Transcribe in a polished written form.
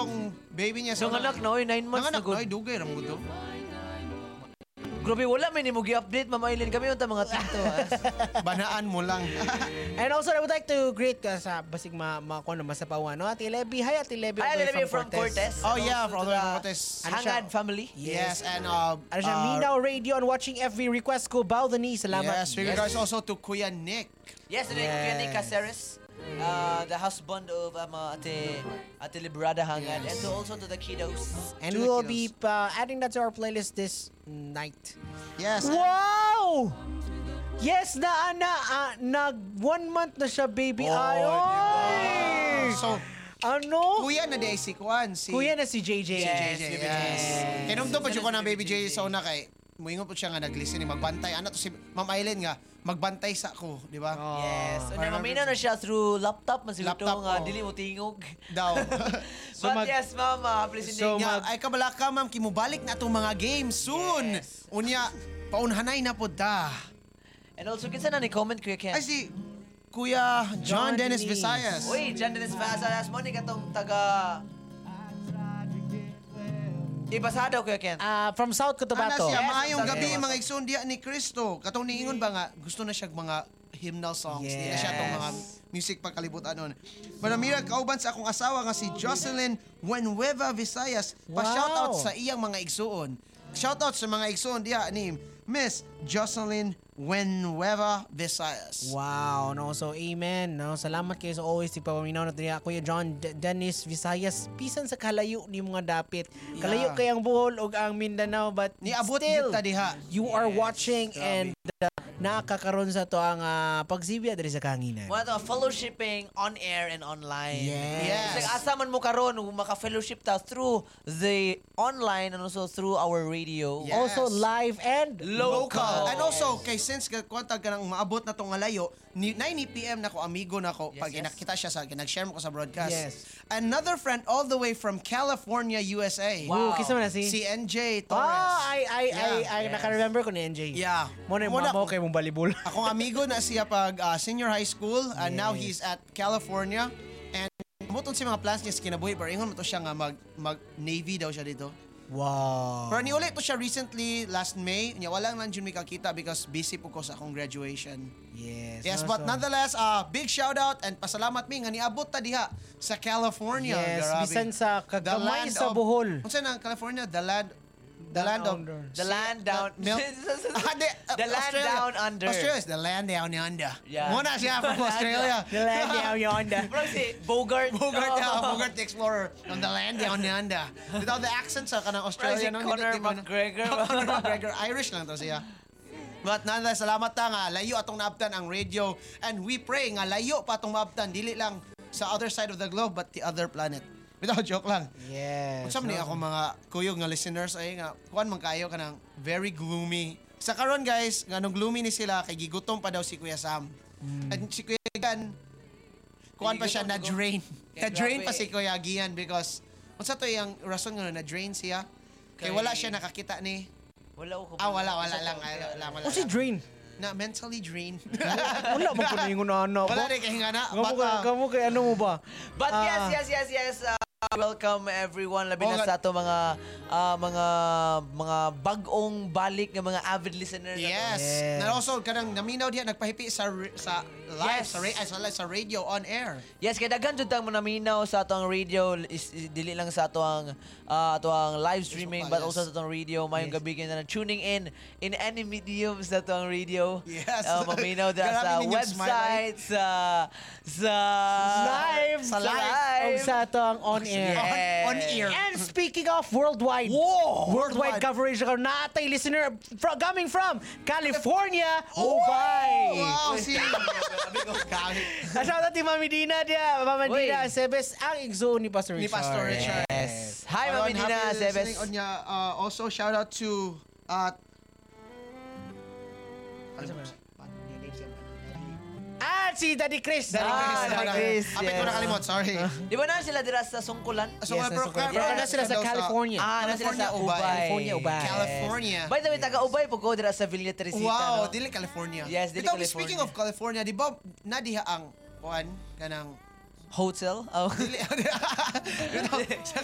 itong baby niya. So, anak na, 9 months na Nanganak good. na, dugay ram ko to. Grabe, wala may ni mo gi-update, Mama Eileen. Kami yung mga tinto. Banaan mo lang. And also, I would like to greet ka sa basig makuha na masapawan. No? Ate Levi. Hi, Ate Levi. Hi, Levi from Cortez. Oh yeah, Also from to the Cortez. Hangad family. Yes, and Ano siya, Minaw Radio and watching every request ko. Bow the knee. Salamat. yes, regards also to Kuya Nick. Yes, and then Kuya Nick Caceres, the husband of Ate Librada Hangad, and also to the kiddos. And To we the will be kiddos. adding that to our playlist this night. Yes. Wow! Yes na, nag 1 month na siya, baby. Ay, oy! So, Ano? Kuya na day si Kwan. Kuya na si JJ. Yes, JJ, Baby yes. J. Kinumdo pa siya ko ng Baby J sa una kay muingon po siya nga nag-listen ni magbantay. Ano to si Ma'am Aileen nga, magbantay sa ko, di ba? Yes. And mamina na siya through laptop. Masiguro Laptop, nga, oh. dili mo tingog. Daw. But yes, Mama, please So, hindi. Nga, ay kabalaka ma'am, kimubalik na itong mga games soon. Yes. Unya, paunhanay na po da. And also, kinsa na ni comment, Kuya Ken? Ay si Kuya John John Dennis Dennis. Visayas. Uy, dyan din sa Vasas mo, ni katong taga... Ibasado, Kuya Ken. From South Ana Cotabato. siya, Yes, maayong ang gabi sabi. mga igsoon diya ni Kristo. Katong niingon ba nga, gusto na siya mga hymnal songs. Di na siya itong mga music pagkalibutan nun. Manamira, kauban sa akong asawa nga si Jocelyn Wenweva Visayas. Pa-shoutout sa iyang mga igsoon. Shoutout sa mga igsoon diya ni Miss Jocelyn Wenweva Visayas. Wow, no, so amen, no. Salamat kayo sa always tipapaminaw natin niya Kuya John Dennis Visayas. Pisan sa kalayo ni mga dapit. Kalayo kay ang Bohol ug ang Mindanao, but Niabot still kita diha. you are watching and nakakaroon sa to ang pagsibya diri sa kanginan. Mga ito, fellowshipping on air and online. Yes. Like, asa man mo karon maka-fellowship ta through the online and also through our radio. Yes. Also live and Local. And also, kay since kwantag ka nang maabot na tong ngalayo, 9 PM na ko, amigo na ko, Yes, pag yes. nakita siya sa, nag-share mo ko sa broadcast. Yes. Another friend all the way from California, USA. Wow, kisa man na si Si NJ Torres. I Yeah. naka-remember ko ni NJ. Yeah. Mo na yung Muna- mama ko kay mong balibol. Akong amigo na siya pag senior high school, and now he's at California. And muton si mga plans niya sa kinabuhi, pero ingon mo to siya nga mag-Navy daw siya dito. Wow. Pero niulit to siya recently, last May. Niya walang nandiyon may kakita because busy po ko sa akong graduation. Yes. Yes, no, but so- nonetheless, big shout out and pasalamat mi nga niabot ta diha sa California. Yes, Grabe. bisan sa The kagamay land sa of- Bohol. Unsa na California? The land of The land down... The The land down under. Australia is the land down yonder. Yeah. Muna siya from Australia. The land down yonder. Parang si Bogart. Bogart, Bogart the Explorer from the land down yonder. Without the accent sa kanang Parang si Australia. Conor McGregor. Conor McGregor. Irish lang to siya. But nonetheless, salamat ta nga. Layo atong naabtan ang radio. And we pray nga layo pa atong maabtan. Dili lang sa other side of the globe, but the other planet. Without joke lang. Yes. Kung ni ako mga kuyog nga listeners ay nga kuan man kayo kanang very gloomy. Sa karon guys, nga nung gloomy ni sila kay gigutom pa daw si Kuya Sam. At si Kuya Gian kuan pa siya na drain. Kaya Na drain grabe. pa si Kuya Gian because unsa to yung rason nga na drain siya? Kay wala siya nakakita ni. Wala ko. Wala lang. Wala. O si Drain. Na mentally drained. Wala man ko na yung ano. Wala rin kay nga na. Kamu kay ano mo ba? But yes. Welcome everyone. Labi na Oh, sa ato mga bagong balik ng mga avid listeners. Yes. Yes. Na also kanang naminaw diha nagpahipi sa live Yes. sa radio on air. Yes, kay daghan jud tang naminaw sa atong radio dili lang sa atong live streaming but also sa atong radio mayong gabi na tuning in any medium sa atong radio. Yes. Maminaw da Grabe sa ninyong website sa Live. Sa live. O sa atong on air. Yes. On ear. And speaking of worldwide, Whoa! worldwide coverage ako natay listener coming from California, Ubay. Wow, si Shout out ni Mami Dina dia, Mama Uy. Dina Sebes ang igzo ni Pastor ni Richard. Pastor Richard. Yes. Hi, Ayun, Mami Dina happy listening Sebes. on niya. Also shout out to Si Daddy Chris. Daddy Chris, Apit ko yes. nakalimot, sorry. Di ba na sila dira sa sungkulan? So, Yes, pero na sila sa California. Na sila sa Ubay. California, Ubay. California. By the way, taga Ubay po ko dira sa Villa Teresita. Wow, no? dili California. Yes, dili Ito, California. speaking of California, di ba nadiha ang kuan kanang Hotel? Oh. dili sa